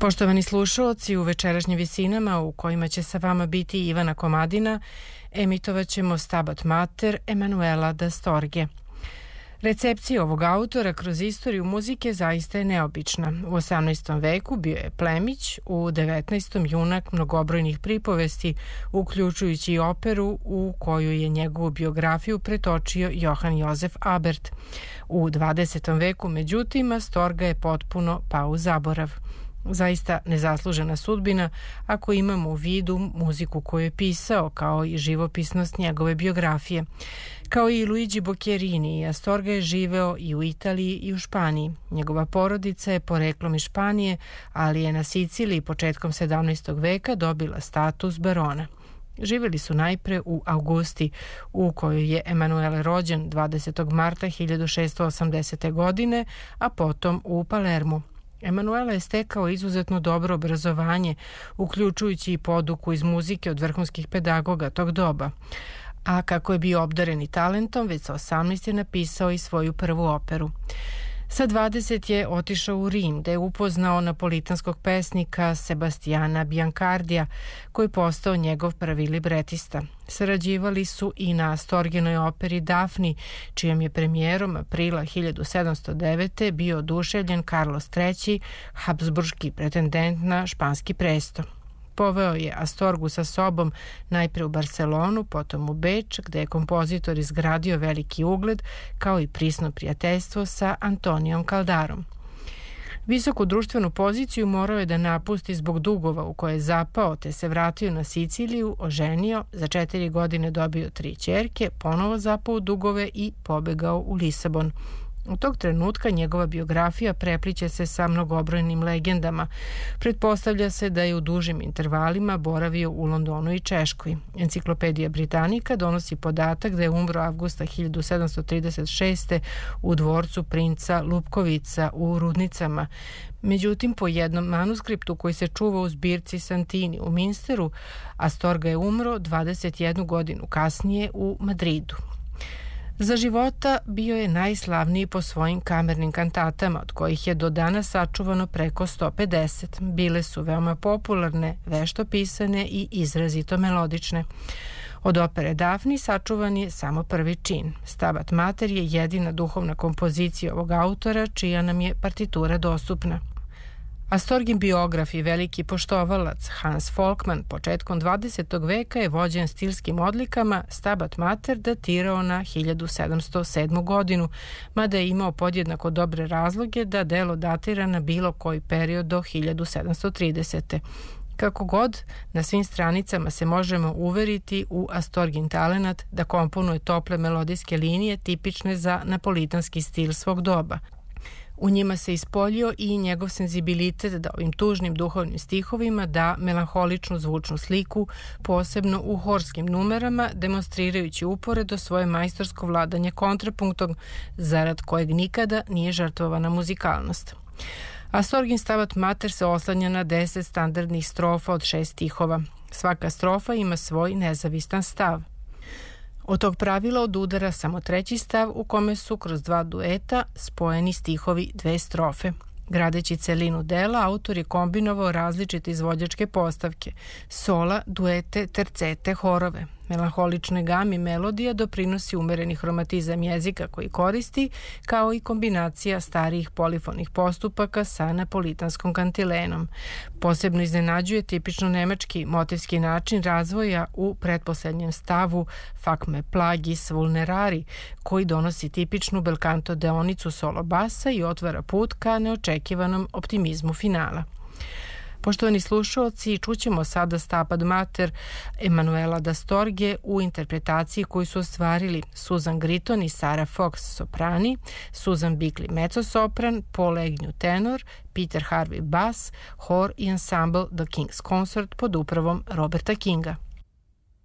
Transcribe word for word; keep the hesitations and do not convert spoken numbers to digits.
Poštovani slušaoci, u večerašnjim visinama u kojima će sa vama biti Ivana Komadina, emitovat ćemo Stabat Mater Emanuela da Storge. Recepcija ovog autora kroz istoriju muzike zaista je neobična. U osamnaestom veku bio je plemić, u devetnaestom junak mnogobrojnih pripovesti, uključujući i operu u koju je njegovu biografiju pretočio Johann Josef Abert. U dvadesetom veku, međutim, Astorga je potpuno pao u zaborav. Zaista nezaslužena sudbina ako imamo u vidu muziku koju je pisao, kao i živopisnost njegove biografije. Kao i Luigi Boccherini, Astorga je živeo i u Italiji i u Španiji. Njegova porodica je poreklom iz Španije, ali je na Siciliji početkom sedamnaestog veka dobila status barona. Živjeli su najpre u Augusti, u kojoj je Emanuele rođen dvadesetog marta hiljadu šeststo osamdesete. godine, a potom u Palermu. Emanuele je stekao izuzetno dobro obrazovanje, uključujući i poduku iz muzike od vrhunskih pedagoga tog doba. A kako je bio obdaren i talentom, već sa osamnaest je napisao i svoju prvu operu. Sa dvadeset je otišao u Rim, gde je upoznao napolitanskog pesnika Sebastiana Biancardija, koji je postao njegov prvi libretista. Sarađivali su i na Astorginoj operi Dafni, čijom je premijerom aprila hiljadu sedamsto devete. bio oduševljen Carlos treći, habsburški pretendent na španski presto. Poveo je Astorgu sa sobom najpre u Barcelonu, potom u Beč, gde je kompozitor izgradio veliki ugled, kao i prisno prijateljstvo sa Antonijom Caldarom. Visoku društvenu poziciju morao je da napusti zbog dugova u koje je zapao, te se vratio na Siciliju, oženio, za četiri godine dobio tri ćerke, ponovo zapao u dugove i pobegao u Lisabon. Od tog trenutka njegova biografija prepliće se sa mnogobrojnim legendama. Pretpostavlja se da je u dužim intervalima boravio u Londonu i Češkoj. Enciklopedija Britanika donosi podatak da je umro avgusta hiljadu sedamsto trideset šeste. u dvorcu princa Lupkovica u Rudnicama. Međutim, po jednom manuskriptu koji se čuva u zbirci Santini u Minsteru, Astorga je umro dvadeset jednu godinu kasnije u Madridu. Za života bio je najslavniji po svojim kamernim kantatama, od kojih je do danas sačuvano preko sto pedeset. Bile su veoma popularne, vešto pisane i izrazito melodične. Od opere Dafni sačuvan je samo prvi čin. Stabat Mater je jedina duhovna kompozicija ovog autora, čija nam je partitura dostupna. Astorgin biograf i veliki poštovalac Hans Folkman početkom dvadesetog veka je vođen stilskim odlikama. Stabat Mater datirao na hiljadu sedamsto sedmu. godinu, mada je imao podjednako dobre razloge da delo datira na bilo koji period do hiljadu sedamsto tridesete. Kako god, na svim stranicama se možemo uveriti u Astorgin talenat da komponuje tople melodijske linije tipične za napolitanski stil svog doba. U njima se ispoljio i njegov senzibilitet da ovim tužnim duhovnim stihovima da melanholičnu zvučnu sliku, posebno u horskim numerama, demonstrirajući uporedo svoje majstorsko vladanje kontrapunktom, zarad kojeg nikada nije žrtvovana muzikalnost. Astorgin Stabat Mater se oslanja na deset standardnih strofa od šest stihova. Svaka strofa ima svoj nezavistan stav. Od tog pravila odudara samo treći stav u kome su kroz dva dueta spojeni stihovi dve strofe. Gradeći celinu dela, autor je kombinovao različite izvođačke postavke, sola, duete, tercete, horove. Melanholičnoj gami melodija doprinosi umereni hromatizam jezika koji koristi, kao i kombinacija starijih polifonih postupaka sa napolitanskom kantilenom. Posebno iznenađuje tipično nemački motivski način razvoja u pretposlednjem stavu Fac me plagis vulnerari, koji donosi tipičnu belcanto deonicu solo basa i otvara put ka neočekivanom optimizmu finala. Poštovani slušalci, čućemo sada Stabat Mater Emanuela da Storge u interpretaciji koju su ostvarili Susan Gritton i Sarah Fox soprani, Susan Bickley mezzosopran, Paul Agnew tenor, Peter Harvey bas, hor i ensemble The King's Consort pod upravom Roberta Kinga.